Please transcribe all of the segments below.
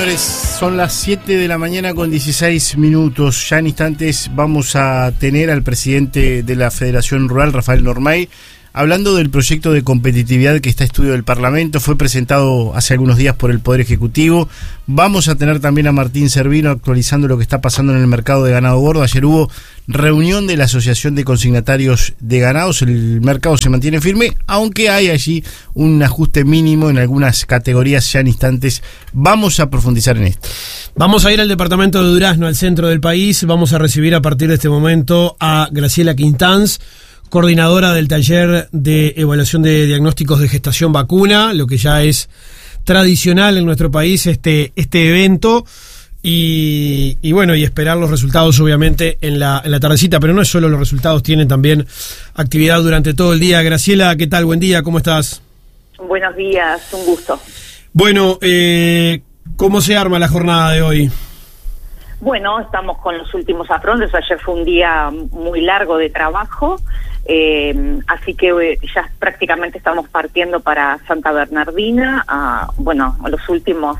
señores, son las 7 de la mañana con 16 minutos. Ya en instantes vamos a tener al presidente de la Federación Rural, Rafael Normay, hablando del proyecto de competitividad que está a estudio del Parlamento. Fue presentado hace algunos días por el Poder Ejecutivo. Vamos a tener también a Martín Servino actualizando lo que está pasando en el mercado de ganado gordo. Ayer hubo reunión de la Asociación de Consignatarios de Ganados. El mercado se mantiene firme, aunque hay allí un ajuste mínimo en algunas categorías. Ya en instantes vamos a profundizar en esto. Vamos a ir al departamento de Durazno, al centro del país. Vamos a recibir a partir de este momento a Graciela Quintanz, coordinadora del taller de evaluación de diagnósticos de gestación vacuna, lo que ya es tradicional en nuestro país, este evento, y bueno, y esperar los resultados obviamente en la tardecita, pero no es solo los resultados, tienen también actividad durante todo el día. Graciela, ¿qué tal? Buen día, ¿cómo estás? Buenos días, un gusto. Bueno, ¿cómo se arma la jornada de hoy? Bueno, estamos con los últimos aprontes. Ayer fue un día muy largo de trabajo, así que ya prácticamente estamos partiendo para Santa Bernardina, a los últimos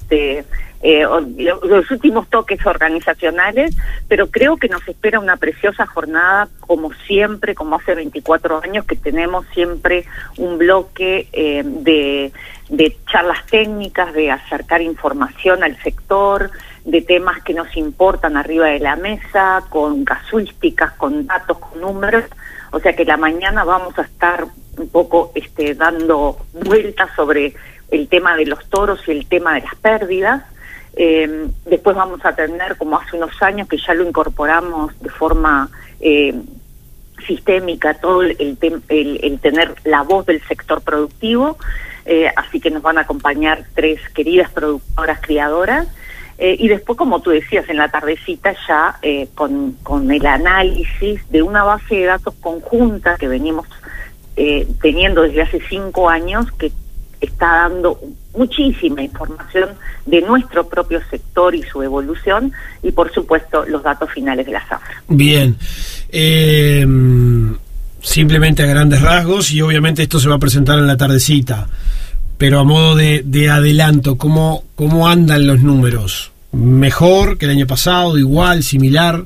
los últimos toques organizacionales, pero creo que nos espera una preciosa jornada, como siempre, como hace 24 años que tenemos siempre un bloque de charlas técnicas, de acercar información al sector, de temas que nos importan arriba de la mesa, con casuísticas, con datos, con números. O sea que la mañana vamos a estar un poco dando vueltas sobre el tema de los toros y el tema de las pérdidas. Después vamos a tener, como hace unos años que ya lo incorporamos de forma sistémica, todo el tener la voz del sector productivo, así que nos van a acompañar 3 queridas productoras criadoras. Y después, como tú decías, en la tardecita ya con el análisis de una base de datos conjunta que venimos teniendo desde hace 5 años, que está dando muchísima información de nuestro propio sector y su evolución, y por supuesto los datos finales de la zafra. Bien, simplemente a grandes rasgos, y obviamente esto se va a presentar en la tardecita, pero a modo de adelanto, ¿cómo andan los números? ¿Mejor que el año pasado? ¿Igual? ¿Similar?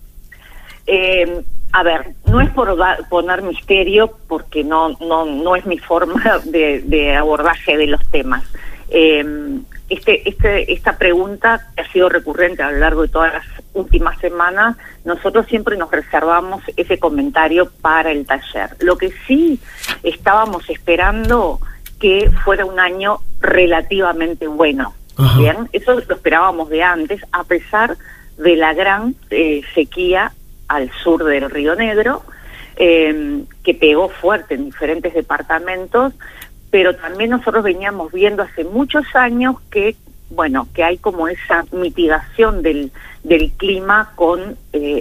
A ver, no es por poner misterio, porque no es mi forma de abordaje de los temas. Esta pregunta que ha sido recurrente a lo largo de todas las últimas semanas, nosotros siempre nos reservamos ese comentario para el taller. Lo que sí estábamos esperando que fuera un año relativamente bueno. Ajá. Bien, eso lo esperábamos de antes, a pesar de la gran sequía al sur del Río Negro, que pegó fuerte en diferentes departamentos, pero también nosotros veníamos viendo hace muchos años que hay como esa mitigación del clima con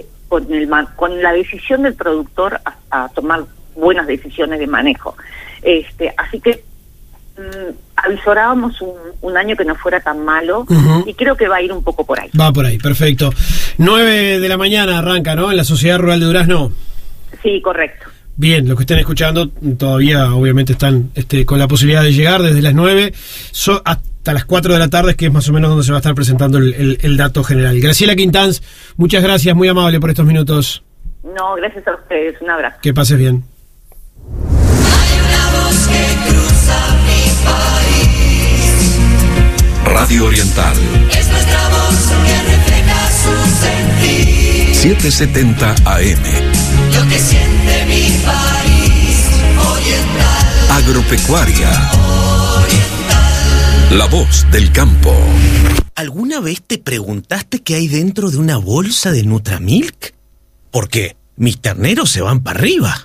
la decisión del productor a tomar buenas decisiones de manejo. Así que avisorábamos un año que no fuera tan malo, uh-huh. Y creo que va a ir un poco por ahí. Va por ahí, perfecto. 9 de la mañana arranca, ¿no? En la Sociedad Rural de Durazno. Sí, correcto. Bien, los que estén escuchando todavía obviamente están con la posibilidad de llegar desde las 9 hasta las 4 de la tarde, que es más o menos donde se va a estar presentando el dato general. Graciela Quintanz, muchas gracias, muy amable por estos minutos. No, gracias a ustedes, un abrazo. Que pases bien. Hay una voz que cruza mi país. Radio Oriental. Es nuestra voz que refleja su sentir. 770 AM. Lo que siente mi país. Oriental. Agropecuaria. Oriental. La voz del campo. ¿Alguna vez te preguntaste qué hay dentro de una bolsa de Nutramilk? ¿Por qué? Mis terneros se van para arriba.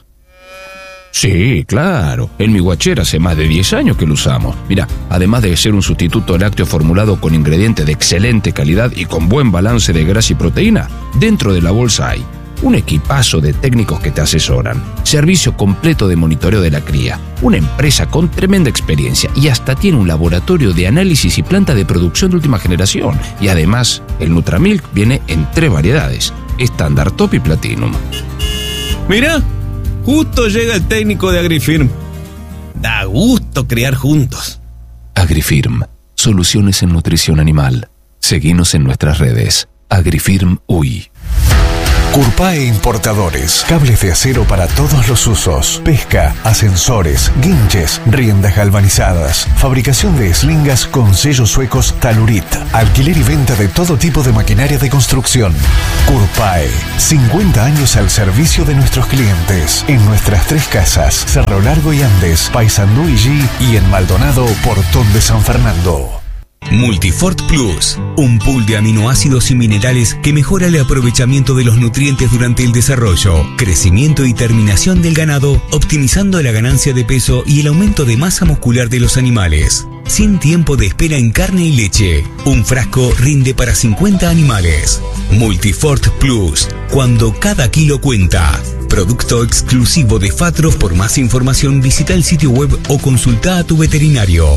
Sí, claro. En mi guachera hace más de 10 años que lo usamos. Mira, además de ser un sustituto lácteo formulado con ingredientes de excelente calidad y con buen balance de grasa y proteína, dentro de la bolsa hay un equipazo de técnicos que te asesoran, servicio completo de monitoreo de la cría, una empresa con tremenda experiencia y hasta tiene un laboratorio de análisis y planta de producción de última generación. Y además, el Nutramilk viene en 3 variedades, estándar, top y platinum. Mirá, justo llega el técnico de Agrifirm. Da gusto criar juntos. Agrifirm, soluciones en nutrición animal. Seguinos en nuestras redes. Agrifirm UI. Curpae Importadores. Cables de acero para todos los usos. Pesca, ascensores, guinches, riendas galvanizadas. Fabricación de eslingas con sellos suecos Talurit. Alquiler y venta de todo tipo de maquinaria de construcción. Curpae. 50 años al servicio de nuestros clientes. En nuestras 3 casas. Cerro Largo y Andes, Paysandú y G. Y en Maldonado, Portón de San Fernando. Multifort Plus, un pool de aminoácidos y minerales que mejora el aprovechamiento de los nutrientes durante el desarrollo, crecimiento y terminación del ganado, optimizando la ganancia de peso y el aumento de masa muscular de los animales. Sin tiempo de espera en carne y leche. Un frasco rinde para 50 animales. Multifort Plus, cuando cada kilo cuenta. Producto exclusivo de Fatros. Por más información visita el sitio web o consulta a tu veterinario.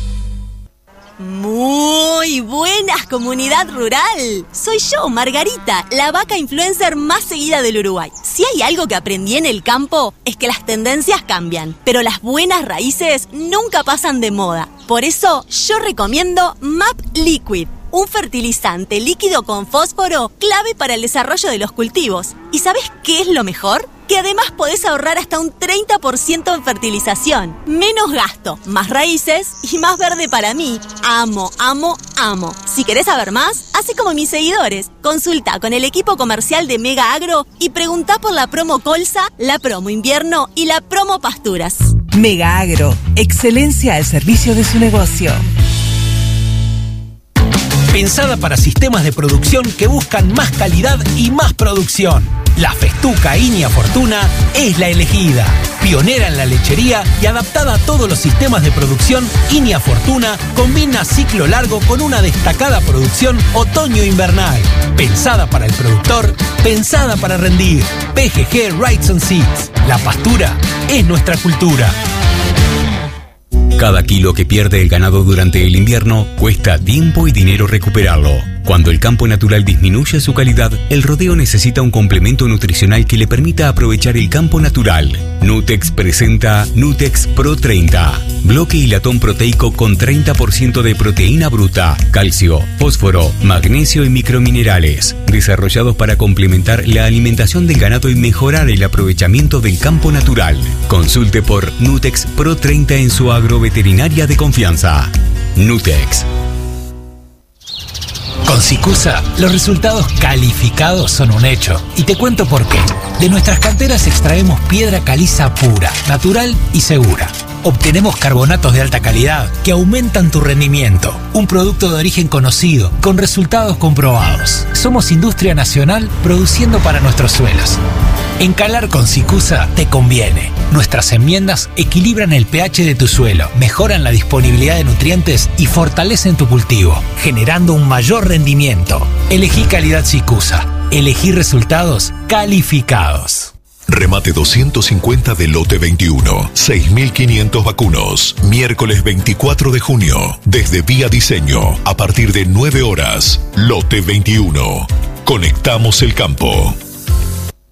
Muy buenas, comunidad rural. Soy yo, Margarita, la vaca influencer más seguida del Uruguay. Si hay algo que aprendí en el campo, es que las tendencias cambian, pero las buenas raíces nunca pasan de moda. Por eso, yo recomiendo MAP Liquid, un fertilizante líquido con fósforo clave para el desarrollo de los cultivos. ¿Y sabes qué es lo mejor? Que además podés ahorrar hasta un 30% en fertilización. Menos gasto, más raíces y más verde para mí. Amo, amo, amo. Si querés saber más, hacé como mis seguidores. Consulta con el equipo comercial de Mega Agro y preguntá por la promo Colza, la promo Invierno y la promo Pasturas. Mega Agro, excelencia al servicio de su negocio. Pensada para sistemas de producción que buscan más calidad y más producción. La Festuca Inia Fortuna es la elegida. Pionera en la lechería y adaptada a todos los sistemas de producción, Inia Fortuna combina ciclo largo con una destacada producción otoño-invernal. Pensada para el productor, pensada para rendir. PGG Rights and Seeds. La pastura es nuestra cultura. Cada kilo que pierde el ganado durante el invierno cuesta tiempo y dinero recuperarlo. Cuando el campo natural disminuye su calidad, el rodeo necesita un complemento nutricional que le permita aprovechar el campo natural. Nutex presenta Nutex Pro 30. Bloque y latón proteico con 30% de proteína bruta, calcio, fósforo, magnesio y microminerales. Desarrollados para complementar la alimentación del ganado y mejorar el aprovechamiento del campo natural. Consulte por Nutex Pro 30 en su agroveterinaria de confianza. Nutex. Con Cicusa, los resultados calificados son un hecho. Y te cuento por qué. De nuestras canteras extraemos piedra caliza pura, natural y segura. Obtenemos carbonatos de alta calidad que aumentan tu rendimiento. Un producto de origen conocido, con resultados comprobados. Somos industria nacional produciendo para nuestros suelos. Encalar con Cicusa te conviene. Nuestras enmiendas equilibran el pH de tu suelo, mejoran la disponibilidad de nutrientes y fortalecen tu cultivo, generando un mayor rendimiento. Elegí calidad Cicusa. Elegí resultados calificados. Remate 250 de lote 21. 6.500 vacunos. Miércoles 24 de junio. Desde Vía Diseño. A partir de 9 horas. Lote 21. Conectamos el campo.